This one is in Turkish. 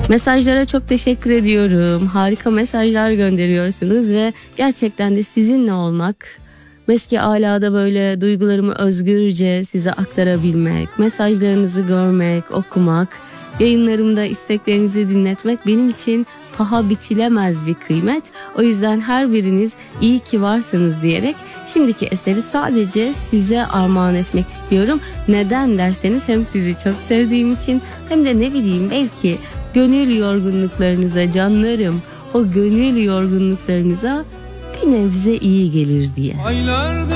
Mesajlara çok teşekkür ediyorum. Harika mesajlar gönderiyorsunuz ve gerçekten de sizinle olmak, meşki alada böyle duygularımı özgürce size aktarabilmek, mesajlarınızı görmek, okumak, yayınlarımda isteklerinizi dinletmek benim için paha biçilemez bir kıymet. O yüzden her biriniz iyi ki varsınız diyerek şimdiki eseri sadece size armağan etmek istiyorum. Neden derseniz hem sizi çok sevdiğim için hem de ne bileyim belki gönül yorgunluklarınıza canlarım, o gönül yorgunluklarınıza bir nebze iyi gelir diye. Aylardır